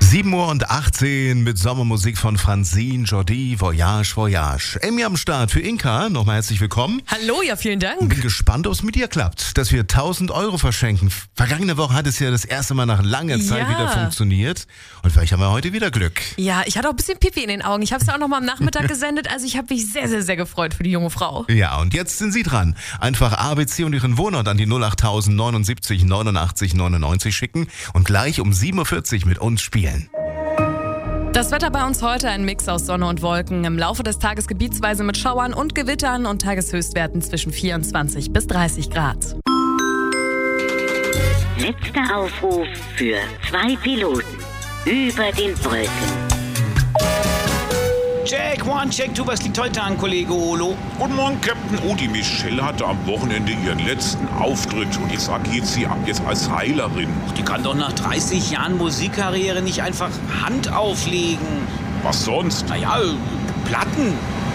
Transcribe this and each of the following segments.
7:18 Uhr mit Sommermusik von Francine Jordi, Voyage, Voyage. Amy am Start für Inka, nochmal herzlich willkommen. Hallo, ja, vielen Dank. Bin gespannt, ob es mit dir klappt, dass wir 1.000 Euro verschenken. Vergangene Woche hat es ja das erste Mal nach langer Zeit wieder funktioniert. Und vielleicht haben wir heute wieder Glück. Ja, ich hatte auch ein bisschen Pipi in den Augen. Ich habe es ja auch noch mal am Nachmittag gesendet. Also ich habe mich sehr, sehr, sehr gefreut für die junge Frau. Ja, und jetzt sind Sie dran. Einfach ABC und Ihren Wohnort an die 08000 79 89 99 schicken und gleich um 7:40 Uhr mit uns spielen. Das Wetter bei uns heute ein Mix aus Sonne und Wolken. Im Laufe des Tages gebietsweise mit Schauern und Gewittern und Tageshöchstwerten zwischen 24 bis 30 Grad. Letzter Aufruf für 2 Piloten über den Wolken. Check, 1, check 2, was liegt heute an, Kollege Olo? Guten Morgen, Captain. Die Michelle hatte am Wochenende ihren letzten Auftritt und ich sag, geht sie ab jetzt als Heilerin. Die kann doch nach 30 Jahren Musikkarriere nicht einfach Hand auflegen. Was sonst? Naja, Platten.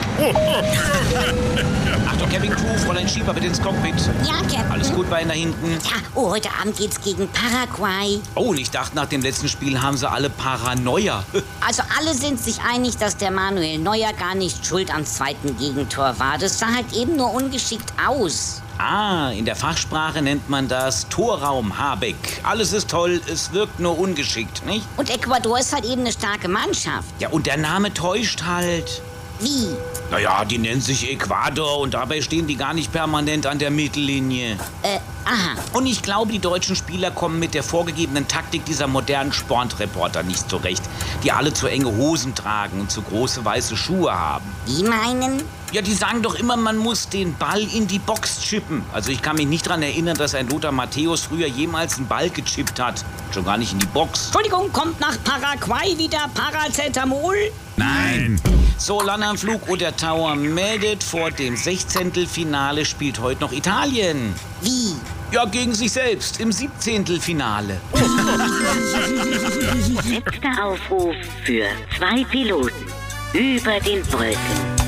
Achtung, Cabin Crew, Fräulein Schieber, bitte ins Cockpit. Ja, Captain. Alles gut bei Ihnen da hinten? Ja, heute Abend geht's gegen Paraguay. Oh, und ich dachte, nach dem letzten Spiel haben sie alle Paranoia. Also alle sind sich einig, dass der Manuel Neuer gar nicht schuld am zweiten Gegentor war. Das sah halt eben nur ungeschickt aus. Ah, in der Fachsprache nennt man das Torraum Habeck. Alles ist toll, es wirkt nur ungeschickt, nicht? Und Ecuador ist halt eben eine starke Mannschaft. Ja, und der Name täuscht halt. Wie? Naja, die nennen sich Ecuador und dabei stehen die gar nicht permanent an der Mittellinie. Aha. Und ich glaube, die deutschen Spieler kommen mit der vorgegebenen Taktik dieser modernen Sportreporter nicht zurecht, die alle zu enge Hosen tragen und zu große weiße Schuhe haben. Die meinen? Ja, die sagen doch immer, man muss den Ball in die Box chippen. Also ich kann mich nicht daran erinnern, dass ein Lothar Matthäus früher jemals einen Ball gechippt hat. Schon gar nicht in die Box. Entschuldigung, kommt nach Paraguay wieder Paracetamol? Nein! So, Landanflug oder Tower meldet, vor dem 16. Finale spielt heute noch Italien. Wie? Ja, gegen sich selbst im 17. Finale. Letzter Aufruf für 2 Piloten über den Wolken.